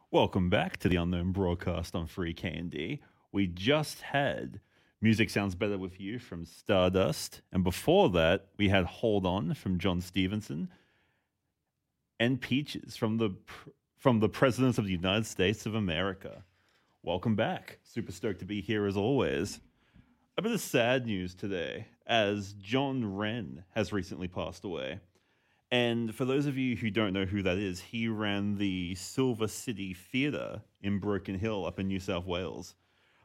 Welcome back to the Unknown Broadcast on Free K&D. We just had Music Sounds Better With You from Stardust, and before that, we had Hold On from John Stevenson and Peaches from the President of the United States of America. Welcome back. Super stoked to be here as always. A bit of sad news today, as John Wren has recently passed away. And for those of you who don't know who that is, he ran the Silver City Theatre in Broken Hill up in New South Wales.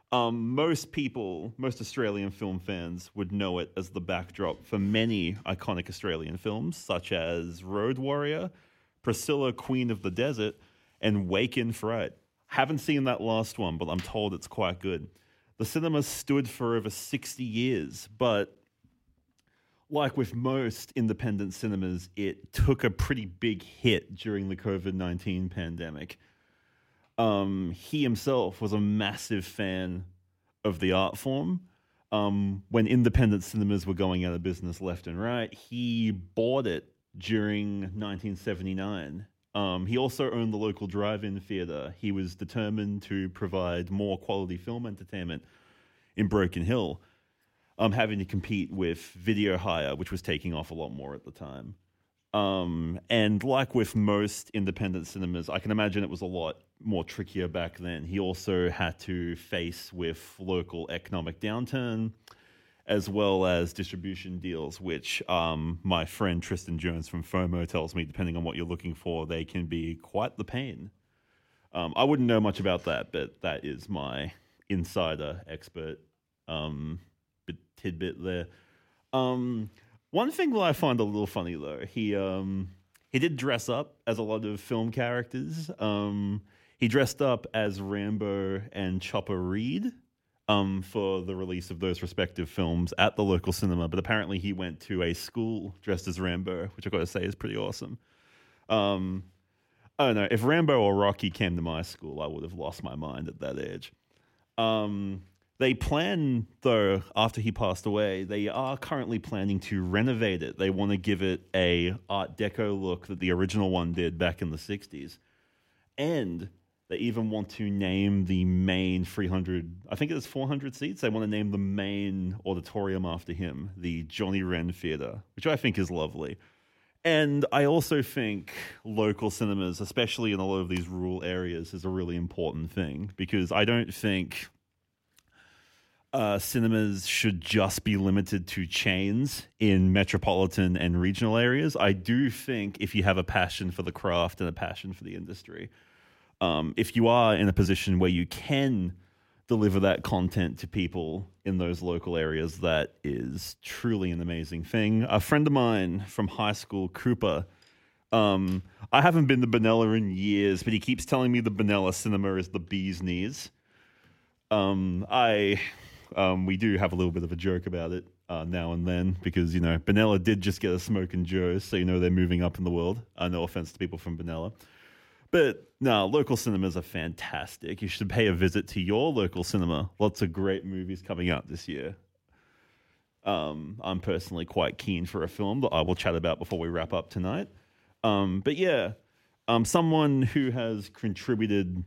Most Australian film fans would know it as the backdrop for many iconic Australian films, such as Road Warrior, Priscilla, Queen of the Desert, and Wake in Fright. Haven't seen that last one, but I'm told it's quite good. The cinema stood for over 60 years, but like with most independent cinemas, it took a pretty big hit during the COVID-19 pandemic. He himself was a massive fan of the art form. When independent cinemas were going out of business left and right, he bought it during 1979. He also owned the local drive-in theater. He was determined to provide more quality film entertainment in Broken Hill, having to compete with Video Hire, which was taking off a lot more at the time. And like with most independent cinemas, I can imagine it was a lot more trickier back then. He also had to face with local economic downturn, as well as distribution deals, which my friend Tristan Jones from FOMO tells me, depending on what you're looking for, they can be quite the pain. I wouldn't know much about that, but that is my insider expert tidbit there. One thing that I find a little funny though, he did dress up as a lot of film characters. He dressed up as Rambo and Chopper Reed for the release of those respective films at the local cinema, but apparently he went to a school dressed as Rambo, which I've got to say is pretty awesome. I don't know, if Rambo or Rocky came to my school, I would have lost my mind at that age. They plan, though, after he passed away, they are currently planning to renovate it. They want to give it a Art Deco look that the original one did back in the 60s. And they even want to name the main 300, I think it is 400 seats. They want to name the main auditorium after him, the Johnny Wren Theatre, which I think is lovely. And I also think local cinemas, especially in a lot of these rural areas, is a really important thing, because I don't think cinemas should just be limited to chains in metropolitan and regional areas. I do think if you have a passion for the craft and a passion for the industry, if you are in a position where you can deliver that content to people in those local areas, that is truly an amazing thing. A friend of mine from high school, Cooper, I haven't been to Benalla in years, but he keeps telling me the Benalla cinema is the bee's knees. We do have a little bit of a joke about it now and then, because, you know, Benalla did just get a Smokin' Joe's, so you know they're moving up in the world. No offense to people from Benalla. But no, local cinemas are fantastic. You should pay a visit to your local cinema. Lots of great movies coming out this year. I'm personally quite keen for a film that I will chat about before we wrap up tonight. But yeah, someone who has contributed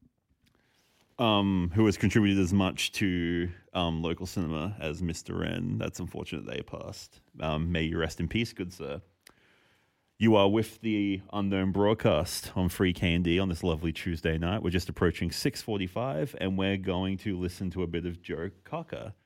as much to local cinema as Mr. Wren. That's unfortunate they passed. May you rest in peace, good sir. You are with the Unknown Broadcast on Free K&D on this lovely Tuesday night. We're just approaching 6:45, and we're going to listen to a bit of Joe Cocker.